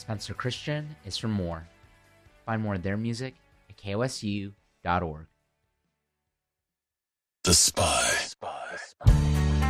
Spencer Christian is from More. Find more of their music at kosu.org. The Spy.